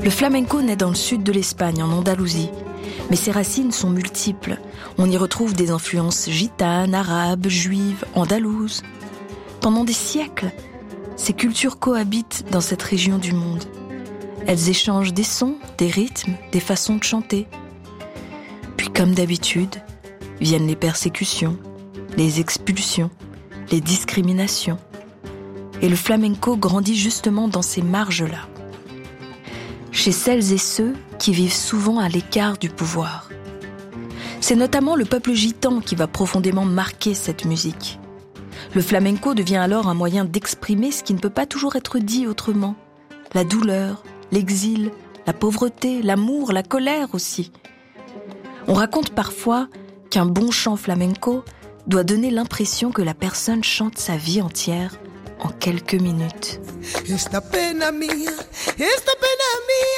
Le flamenco naît dans le sud de l'Espagne, en Andalousie. Mais ses racines sont multiples. On y retrouve des influences gitanes, arabes, juives, andalouses. Pendant des siècles, ces cultures cohabitent dans cette région du monde. Elles échangent des sons, des rythmes, des façons de chanter. Puis, comme d'habitude, viennent les persécutions, les expulsions, les discriminations. Et le flamenco grandit justement dans ces marges-là. Chez celles et ceux qui vivent souvent à l'écart du pouvoir. C'est notamment le peuple gitan qui va profondément marquer cette musique. Le flamenco devient alors un moyen d'exprimer ce qui ne peut pas toujours être dit autrement. La douleur, l'exil, la pauvreté, l'amour, la colère aussi. On raconte parfois qu'un bon chant flamenco doit donner l'impression que la personne chante sa vie entière en quelques minutes. Esta pena mía